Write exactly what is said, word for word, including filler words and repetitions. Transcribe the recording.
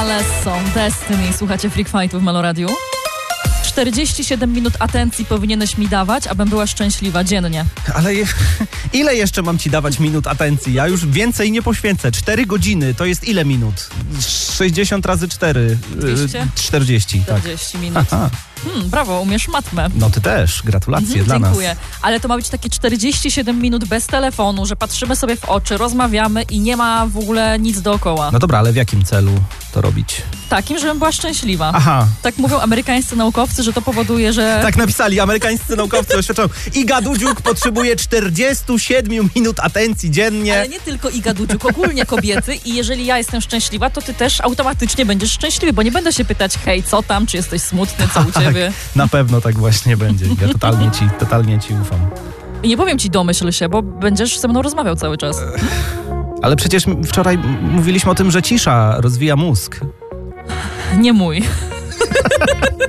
Alesso, Destiny. Słuchacie Freak Fightu w Meloradiu. czterdzieści siedem minut atencji powinieneś mi dawać, abym była szczęśliwa dziennie. Ale je, ile jeszcze mam ci dawać minut atencji? Ja już więcej nie poświęcę. cztery godziny to jest ile minut? sześćdziesiąt razy cztery. dwieście? czterdzieści, tak. czterdzieści minut. Aha. Hmm, brawo, umiesz matmę. No ty też, gratulacje Mhm, dla dziękuję. nas. Ale to ma być takie czterdzieści siedem minut bez telefonu, że patrzymy sobie w oczy, rozmawiamy i nie ma w ogóle nic dookoła. No dobra, ale w jakim celu to robić? Takim, żebym była szczęśliwa. Aha. Tak mówią amerykańscy naukowcy, że to powoduje, że... Tak napisali amerykańscy naukowcy, oświadczą. Iga Dudziuk potrzebuje czterdzieści siedem minut atencji dziennie. Ale nie tylko Iga Dudziuk, ogólnie kobiety i jeżeli ja jestem szczęśliwa, to ty też automatycznie będziesz szczęśliwy, bo nie będę się pytać, hej, co tam, czy jesteś smutny, co u ciebie. Tak, na pewno tak właśnie będzie. Ja totalnie ci, totalnie ci ufam. I nie powiem ci domyśl się, bo będziesz ze mną rozmawiał cały czas. Ale przecież wczoraj mówiliśmy o tym, że cisza rozwija mózg. Nie mój.